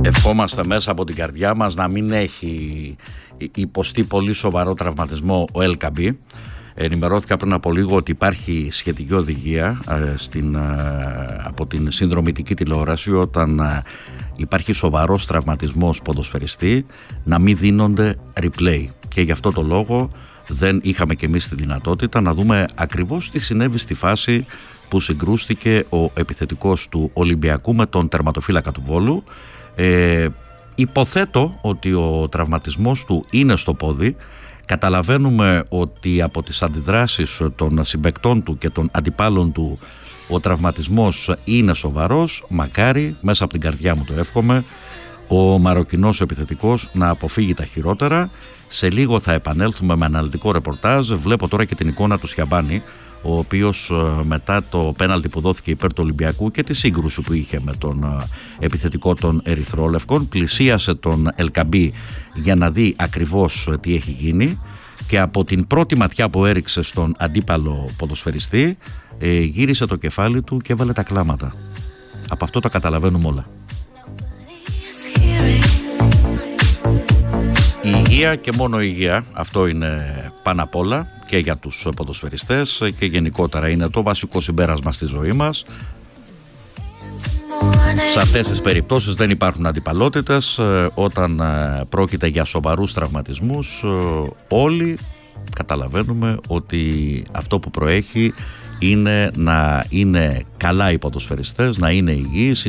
Ευχόμαστε μέσα από την καρδιά μας να μην έχει υποστεί πολύ σοβαρό τραυματισμό ο El-Kaabi. Ενημερώθηκα πριν από λίγο ότι υπάρχει σχετική οδηγία από την συνδρομητική τηλεόραση όταν υπάρχει σοβαρός τραυματισμός ποδοσφαιριστή να μην δίνονται replay, και γι' αυτό το λόγο δεν είχαμε και εμείς τη δυνατότητα να δούμε ακριβώς τι συνέβη στη φάση που συγκρούστηκε ο επιθετικός του Ολυμπιακού με τον τερματοφύλακα του Βόλου. Υποθέτω ότι ο τραυματισμός του είναι στο πόδι. Καταλαβαίνουμε ότι από τις αντιδράσεις των συμπαικτών του και των αντιπάλων του ο τραυματισμός είναι σοβαρός. Μακάρι, μέσα από την καρδιά μου το εύχομαι, ο Μαροκινός επιθετικός να αποφύγει τα χειρότερα. Σε λίγο θα επανέλθουμε με αναλυτικό ρεπορτάζ. Βλέπω τώρα και την εικόνα του Σιαμπάνη, ο οποίος μετά το πέναλτι που δόθηκε υπέρ του Ολυμπιακού και τη σύγκρουση που είχε με τον επιθετικό των Ερυθρόλευκων, πλησίασε τον El-Kaabi για να δει ακριβώς τι έχει γίνει, και από την πρώτη ματιά που έριξε στον αντίπαλο ποδοσφαιριστή γύρισε το κεφάλι του και έβαλε τα κλάματα. Από αυτό τα καταλαβαίνουμε όλα. Η υγεία και μόνο η υγεία, αυτό είναι πάνω απ' όλα και για τους ποδοσφαιριστές και γενικότερα είναι το βασικό συμπέρασμα στη ζωή μας. Σε αυτές τις περιπτώσεις δεν υπάρχουν αντιπαλότητες. Όταν πρόκειται για σοβαρούς τραυματισμούς, όλοι καταλαβαίνουμε ότι αυτό που προέχει είναι να είναι καλά οι ποδοσφαιριστές, να είναι υγιείς.